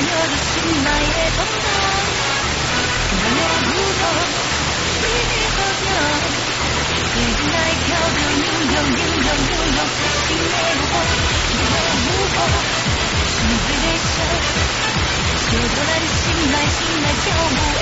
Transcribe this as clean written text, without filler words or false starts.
스며드신 나의 정답 그녀부터 이제서면 이제 나의 벽을 유령 힘내보고 무거워 준비되셔 시원한 신날 겨우